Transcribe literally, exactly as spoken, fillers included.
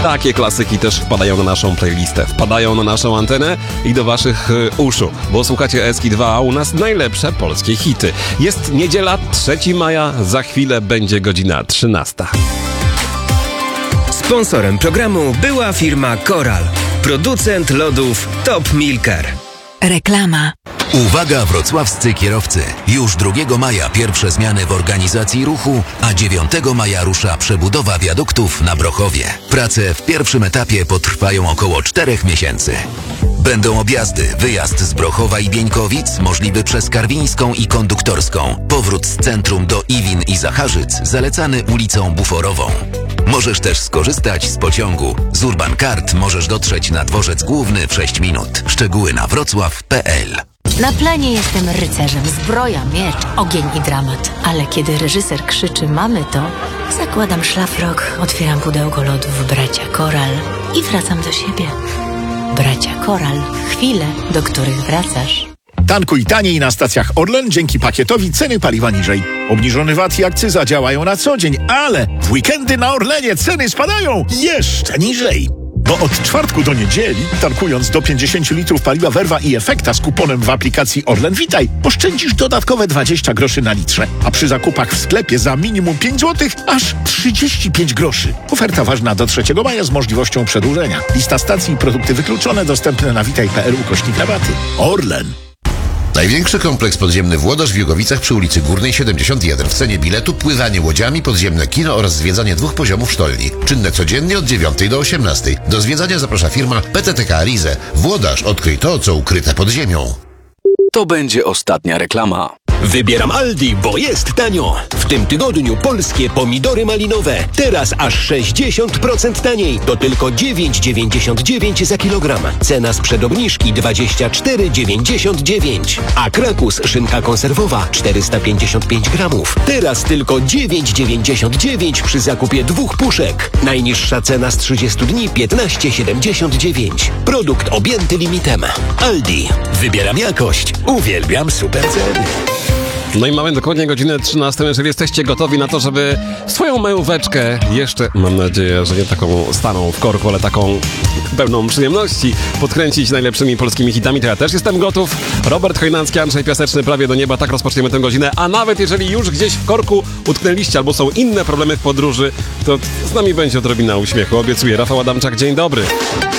Takie klasyki też wpadają na naszą playlistę, wpadają na naszą antenę i do waszych y, uszu, bo słuchacie Eski dwa, a u nas najlepsze polskie hity. Jest niedziela, trzeciego maja, za chwilę będzie godzina trzynasta. Sponsorem programu była firma Coral, producent lodów Top Milker. Reklama. Uwaga wrocławscy kierowcy! Już drugiego maja pierwsze zmiany w organizacji ruchu, a dziewiątego maja rusza przebudowa wiaduktów na Brochowie. Prace w pierwszym etapie potrwają około czterech miesięcy. Będą objazdy, wyjazd z Brochowa i Bieńkowic możliwy przez Karwińską i Konduktorską. Powrót z centrum do Iwin i Zacharzyc zalecany ulicą Buforową. Możesz też skorzystać z pociągu. Z Urban Card możesz dotrzeć na dworzec główny w sześć minut. Szczegóły na wrocław kropka p l. Na planie jestem rycerzem, zbroja, miecz, ogień i dramat. Ale kiedy reżyser krzyczy mamy to, zakładam szlafrok, otwieram pudełko lodów Bracia Coral i wracam do siebie. Bracia Coral, chwile, do których wracasz. Tankuj taniej na stacjach Orlen, dzięki pakietowi ceny paliwa niżej. Obniżony V A T i akcyza działają na co dzień, ale w weekendy na Orlenie ceny spadają jeszcze niżej. Bo od czwartku do niedzieli, tankując do pięćdziesiąt litrów paliwa Verva i Efekta z kuponem w aplikacji Orlen Witaj, oszczędzisz dodatkowe dwadzieścia groszy na litrze, a przy zakupach w sklepie za minimum pięć złotych aż trzydzieści pięć groszy. Oferta ważna do trzeciego maja z możliwością przedłużenia. Lista stacji i produkty wykluczone dostępne na witaj kropka p l ukośnik rabaty. Orlen. Największy kompleks podziemny Włodarz w Jugowicach przy ulicy Górnej siedemdziesiąt jeden. W cenie biletu pływanie łodziami, podziemne kino oraz zwiedzanie dwóch poziomów sztolni. Czynne codziennie od dziewiątej do osiemnastej. Do zwiedzania zaprasza firma P T T K Rize. Włodarz, odkryj to, co ukryte pod ziemią. To będzie ostatnia reklama. Wybieram Aldi, bo jest tanio. W tym tygodniu polskie pomidory malinowe. Teraz aż sześćdziesiąt procent taniej. To tylko dziewięć dziewięćdziesiąt dziewięć za kilogram. Cena sprzed obniżki dwadzieścia cztery dziewięćdziesiąt dziewięć. A krakus szynka konserwowa czterysta pięćdziesiąt pięć gramów. Teraz tylko dziewięć dziewięćdziesiąt dziewięć przy zakupie dwóch puszek. Najniższa cena z trzydziestu dni piętnaście siedemdziesiąt dziewięć. Produkt objęty limitem. Aldi. Wybieram jakość. Uwielbiam super ceny. No i mamy dokładnie godzinę trzynastą. Jeżeli jesteście gotowi na to, żeby swoją majóweczkę jeszcze, mam nadzieję, że nie taką staną w korku, ale taką pełną przyjemności, podkręcić najlepszymi polskimi hitami, to ja też jestem gotów. Robert Chojnacki, Andrzej Piaseczny, Prawie do nieba. Tak rozpoczniemy tę godzinę. A nawet jeżeli już gdzieś w korku utknęliście albo są inne problemy w podróży, to z nami będzie odrobina uśmiechu. Obiecuję. Rafał Adamczak, dzień dobry.